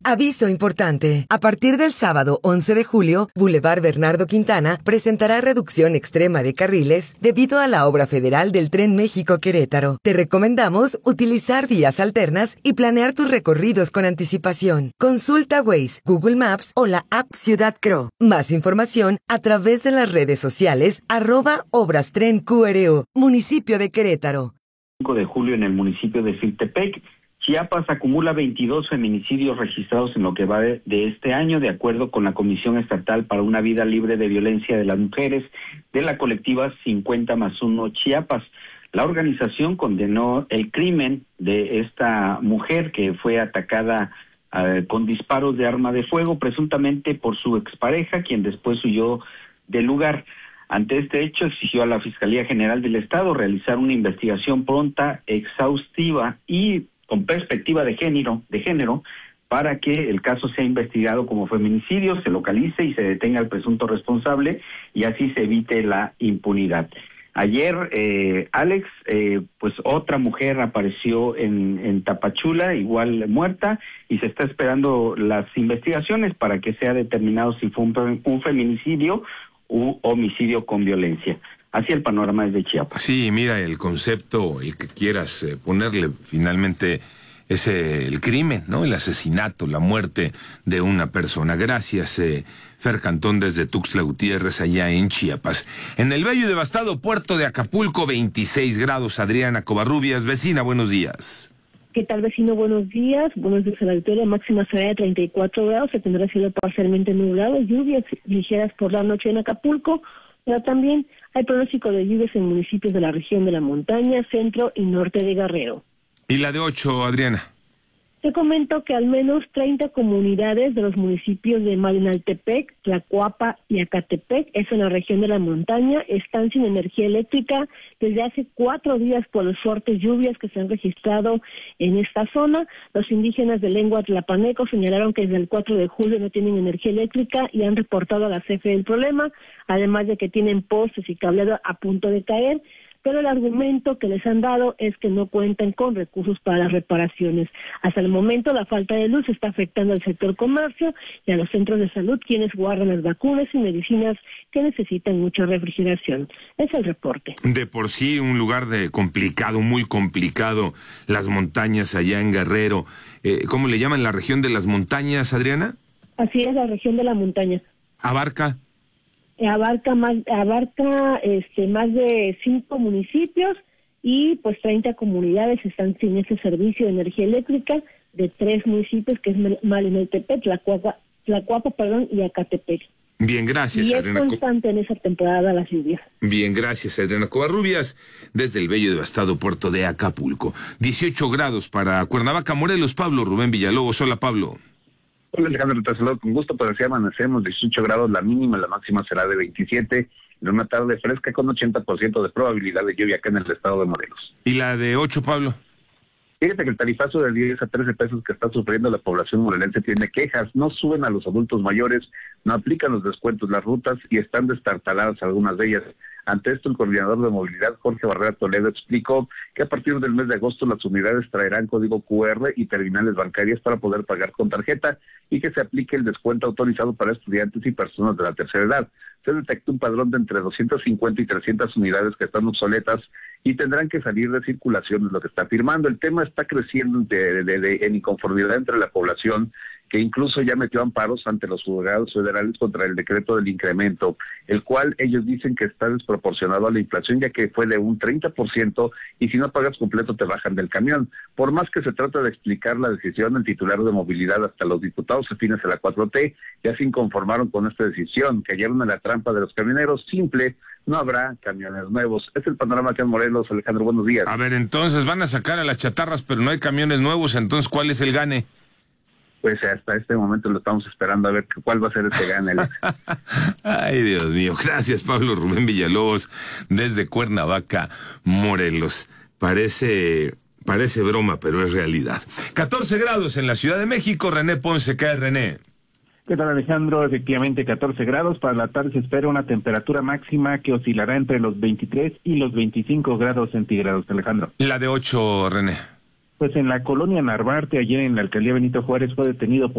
Aviso importante. A partir del sábado 11 de julio, Boulevard Bernardo Quintana presentará reducción extrema de carriles debido a la obra federal del Tren México-Querétaro. Te recomendamos utilizar vías alternas y planear tus recorridos con anticipación. Consulta Waze, Google Maps o la app Ciudad Cro. Más información a través de las redes sociales @ObrasTrenQRO, municipio de Querétaro. 5 de julio en el municipio de Filtepec. Chiapas acumula 22 feminicidios registrados en lo que va de este año, de acuerdo con la Comisión Estatal para una Vida Libre de Violencia de las Mujeres de la colectiva 50+1 Chiapas. La organización condenó el crimen de esta mujer que fue atacada con disparos de arma de fuego, presuntamente por su expareja, quien después huyó del lugar. Ante este hecho, exigió a la Fiscalía General del Estado realizar una investigación pronta, exhaustiva y con perspectiva de género, para que el caso sea investigado como feminicidio, se localice y se detenga al presunto responsable y así se evite la impunidad. Ayer, Alex, pues otra mujer apareció en Tapachula, igual muerta, y se está esperando las investigaciones para que sea determinado si fue un feminicidio u homicidio con violencia. Así el panorama es de Chiapas. Sí, mira, el concepto, el que quieras ponerle, finalmente es el crimen, ¿no? El asesinato, la muerte de una persona. Gracias, Fer Cantón, desde Tuxtla Gutiérrez, allá en Chiapas. En el bello y devastado puerto de Acapulco, 26 grados. Adriana Covarrubias, vecina, buenos días. ¿Qué tal, vecino? Buenos días. Buenos días a la auditoría. Máxima será de 34 grados. Se tendrá cielo parcialmente nublado. Lluvias ligeras por la noche en Acapulco. Pero también hay pronóstico de lluvias en municipios de la región de la montaña, centro y norte de Guerrero. ¿Y la de 8, Adriana? Te comento que al menos 30 comunidades de los municipios de Malinaltepec, Tlacuapa y Acatepec, eso en la región de la montaña, están sin energía eléctrica desde hace 4 días por las fuertes lluvias que se han registrado en esta zona. Los indígenas de lengua tlapaneco señalaron que desde el 4 de julio no tienen energía eléctrica y han reportado a la CFE el problema, además de que tienen postes y cableado a punto de caer. Pero el argumento que les han dado es que no cuentan con recursos para las reparaciones. Hasta el momento la falta de luz está afectando al sector comercio y a los centros de salud, quienes guardan las vacunas y medicinas que necesitan mucha refrigeración. Es el reporte. De por sí un lugar complicado, muy complicado, las montañas allá en Guerrero. ¿Cómo le llaman la región de las montañas, Adriana? Así es, la región de la montaña. ¿Abarca? Abarca más de 5 municipios y pues 30 comunidades están sin ese servicio de energía eléctrica de 3 municipios, que es Malinaltepec, Tlacuapa, y Acatepec. Bien, gracias, y Adriana. Es constante en esa temporada las lluvias. Bien, gracias, Adriana Covarrubias, desde el bello y devastado puerto de Acapulco. 18 grados para Cuernavaca, Morelos. Pablo Rubén Villalobos. Hola, Pablo. Hola, Alejandro, te saludo con gusto. Pues así amanecemos, 18 grados la mínima, la máxima será de 27, en una tarde fresca con 80% de probabilidad de lluvia acá en el estado de Morelos. ¿Y la de 8, Pablo? Fíjate que el tarifazo de 10 a 13 pesos que está sufriendo la población morelense tiene quejas, no suben a los adultos mayores, no aplican los descuentos, las rutas y están destartaladas algunas de ellas. Ante esto, el coordinador de movilidad, Jorge Barrera Toledo, explicó que a partir del mes de agosto las unidades traerán código QR y terminales bancarias para poder pagar con tarjeta y que se aplique el descuento autorizado para estudiantes y personas de la tercera edad. Se detectó un padrón de entre 250 y 300 unidades que están obsoletas y tendrán que salir de circulación, es lo que está afirmando. El tema está creciendo en inconformidad entre la población, que incluso ya metió amparos ante los juzgados federales contra el decreto del incremento, el cual ellos dicen que está desproporcionado a la inflación, ya que fue de un 30%, y si no pagas completo te bajan del camión. Por más que se trata de explicar la decisión, el titular de movilidad hasta los diputados afines a la 4T ya se inconformaron con esta decisión, cayeron en la trampa de los camioneros. Simple, no habrá camiones nuevos. Es el panorama acá en Morelos. Alejandro, buenos días. A ver, entonces van a sacar a las chatarras, pero no hay camiones nuevos, entonces ¿cuál es el gane? Pues hasta este momento lo estamos esperando a ver cuál va a ser ese gane. Ay, Dios mío. Gracias, Pablo Rubén Villalobos, desde Cuernavaca, Morelos. Parece broma, pero es realidad. 14 grados en la Ciudad de México. René Ponce, ¿qué es, René? ¿Qué tal, Alejandro? Efectivamente, 14 grados. Para la tarde se espera una temperatura máxima que oscilará entre los 23 y los 25 grados centígrados, Alejandro. La de 8, René. Pues en la colonia Narvarte, ayer en la alcaldía Benito Juárez, fue detenido